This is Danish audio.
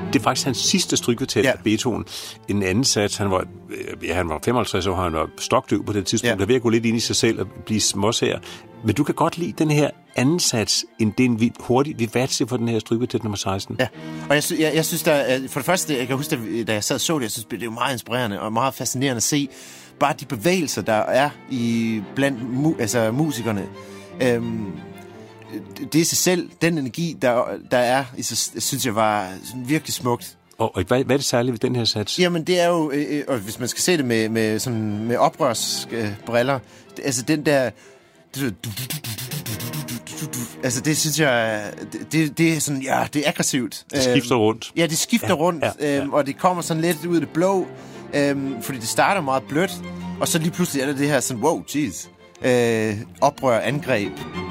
Det er faktisk hans sidste strygekvartet af Beethoven. En anden sats, han var 55 år, han var stokdøv på det tidspunkt, der er ved at gå lidt ind i sig selv og blive småsager. Men du kan godt lide den her anden sats, end den hurtigt vivace for den her strygekvartet nummer 16. Ja, og jeg synes, der for det første, jeg kan huske, da jeg sad og så det, jeg synes, det er jo meget inspirerende og meget fascinerende at se bare de bevægelser, der er blandt musikerne. Det i sig selv, den energi, der er, synes jeg var virkelig smukt. Og hvad er det særligt ved den her sats? Jamen, det er jo, og hvis man skal se det med oprørsbriller, altså den der... Altså, det synes jeg... Det er sådan, ja, det er aggressivt. Det skifter rundt. Ja, det skifter rundt, og det kommer sådan lidt ud af det blå, fordi det starter meget blødt, og så lige pludselig er det her sådan, wow, jeez, oprør, angreb.